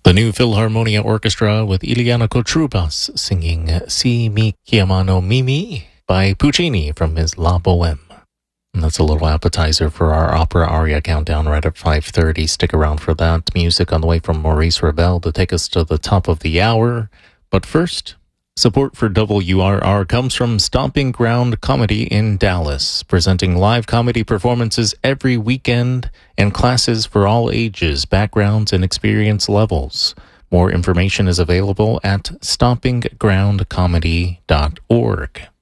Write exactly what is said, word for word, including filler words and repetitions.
The New Philharmonia Orchestra with Iliana Kotrubas singing Si mi chiamano Mimi by Puccini from his La Boheme. And that's a little appetizer for our opera aria countdown right at five thirty. Stick around for that. Music on the way from Maurice Ravel to take us to the top of the hour. But first, support for W R R comes from Stomping Ground Comedy in Dallas, presenting live comedy performances every weekend and classes for all ages, backgrounds, and experience levels. More information is available at stomping ground comedy dot org.